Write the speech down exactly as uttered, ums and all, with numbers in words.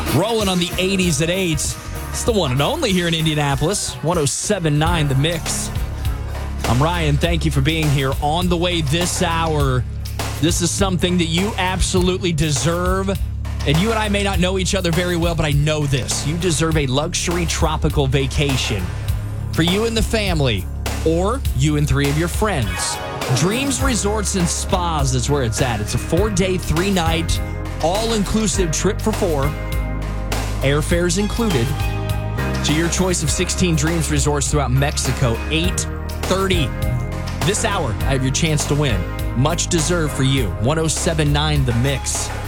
Rolling on the eighties at eight. It's the one and only here in Indianapolis. one oh seven point nine The Mix. I'm Ryan. Thank you for being here. On the way this hour, this is something that you absolutely deserve. And you and I may not know each other very well, but I know this. You deserve a luxury tropical vacation for you and the family, or you and three of your friends. Dreams Resorts and Spas is where it's at. It's a four-day, three-night, all-inclusive trip for four. Airfares included. To your choice of sixteen Dreams Resorts throughout Mexico, eight thirty. This hour, I have your chance to win. Much deserved for you. one oh seven point nine The Mix.